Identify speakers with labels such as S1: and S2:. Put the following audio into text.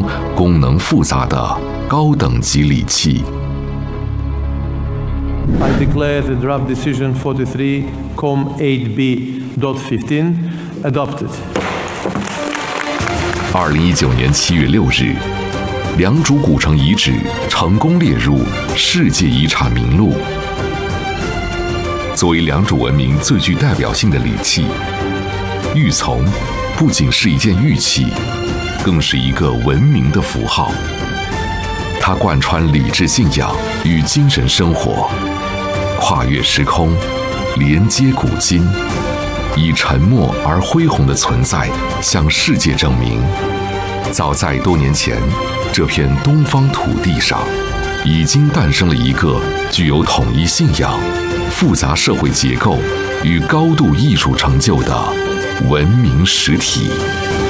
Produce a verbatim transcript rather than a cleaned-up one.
S1: 中功能复杂的高等级礼器。
S2: I declare the draft decision forty-three com eight B dot fifteen adopted.
S1: 二零一九年七月六日，良渚古城遗址成功列入世界遗产名录。作为良渚文明最具代表性的礼器，玉琮不仅是一件玉器，更是一个文明的符号。它贯穿礼制信仰与精神生活，跨越时空，连接古今，以沉默而恢宏的存在向世界证明，早在多年前，这片东方土地上已经诞生了一个具有统一信仰、复杂社会结构与高度艺术成就的文明实体。